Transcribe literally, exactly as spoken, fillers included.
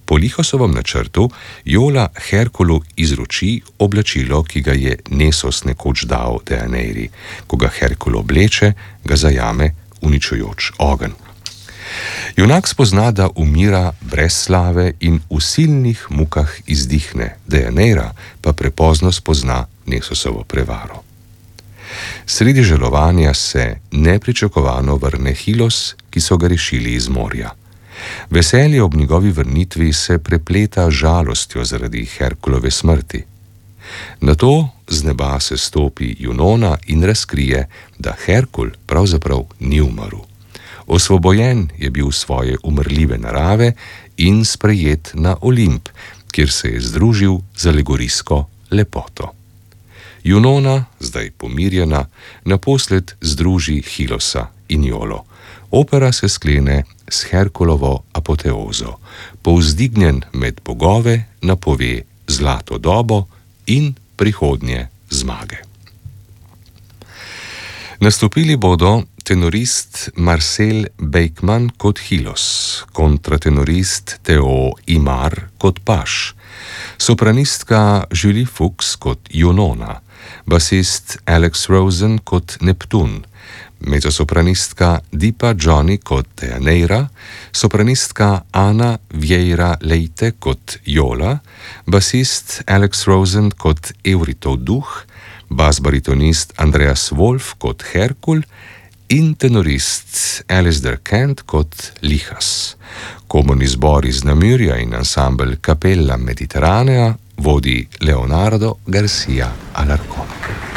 Po Lichosovem načrtu Jola Herkulu izroči oblačilo, ki ga je Nesos nekoč dal Deianeiri. Ko ga Herkul obleče, ga zajame uničujoč ogenj. Junak spozna, da umira brez slave in v silnih mukah izdihne, Deianeira pa prepozno spozna Nesosovo prevaro. Sredi žalovanja se nepričakovano vrne Hilos, ki so ga rešili iz morja. Veselje ob njegovi vrnitvi se prepleta žalostjo zaradi Herkulove smrti. Nato z neba se stopi Junona in razkrije, da Herkul pravzaprav ni umrl. Osvobojen je bil svoje umrljive narave in sprejet na Olimp, kjer se je združil z alegorijsko lepoto. Junona, zdaj pomirjena, naposled združi Hilosa in Jolo. Opera se sklene s Herkulovo apoteozo. Povzdignjen med bogove napove zlato dobo in prihodnje zmage. Nastopili bodo tenorist Marcel Bejkman kot Hilos, kontratenorist Theo Imar kot Paš, sopranistka Julie Fuchs kot Junona, basist Alex Rosen kot Neptun, mezzosopranistka Deepa Johnny kot Deianeira, sopranistka Ana Vieira Leite kot Jola, basist Alex Rosen kot Euritov duh, basbaritonist Andreas Wolf kot Herkul in tenorist Alistair Kent kot Lichas. Komorni zbor iz Namurja in ansambel Capella Mediterranea vodi Leonardo Garcia Alarcón.